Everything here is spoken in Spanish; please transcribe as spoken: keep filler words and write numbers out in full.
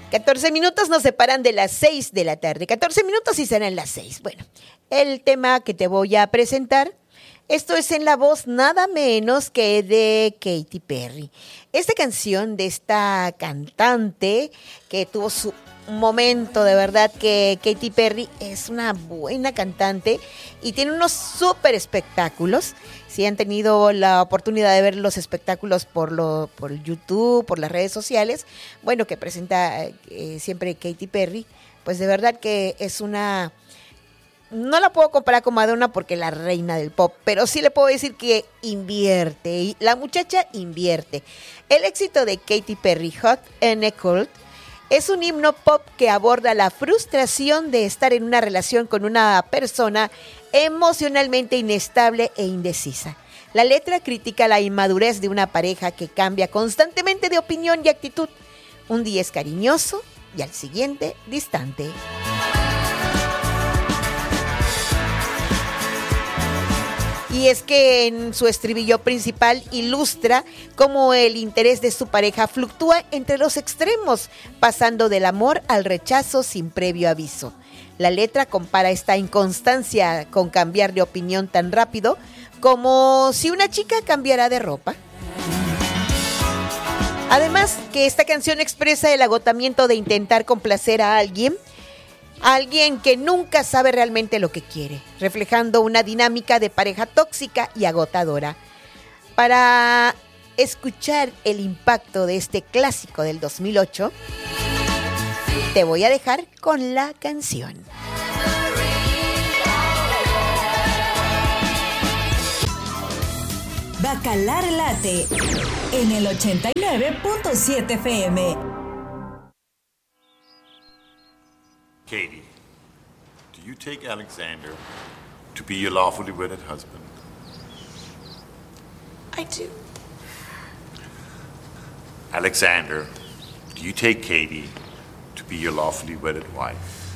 catorce minutos nos separan de las seis de la tarde. catorce minutos y serán las seis. Bueno, el tema que te voy a presentar, esto es en la voz nada menos que de Katy Perry. Esta canción de esta cantante que tuvo su momento, de verdad que Katy Perry es una buena cantante y tiene unos súper espectáculos. Si han tenido la oportunidad de ver los espectáculos por lo por YouTube, por las redes sociales, bueno, que presenta eh, siempre Katy Perry, pues de verdad que es una... No la puedo comparar con Madonna porque es la reina del pop, pero sí le puedo decir que invierte, y la muchacha invierte. El éxito de Katy Perry, Hot and Cold, es un himno pop que aborda la frustración de estar en una relación con una persona emocionalmente inestable e indecisa. La letra critica la inmadurez de una pareja que cambia constantemente de opinión y actitud. Un día es cariñoso y al siguiente distante. Y es que en su estribillo principal ilustra cómo el interés de su pareja fluctúa entre los extremos, pasando del amor al rechazo sin previo aviso. La letra compara esta inconstancia con cambiar de opinión tan rápido como si una chica cambiara de ropa. Además, que esta canción expresa el agotamiento de intentar complacer a alguien, Alguien que nunca sabe realmente lo que quiere, reflejando una dinámica de pareja tóxica y agotadora. Para escuchar el impacto de este clásico del dos mil ocho, te voy a dejar con la canción. Bacalar Late en el ochenta y nueve punto siete F M. Katie, do you take Alexander to be your lawfully wedded husband? I do. Alexander, do you take Katie to be your lawfully wedded wife?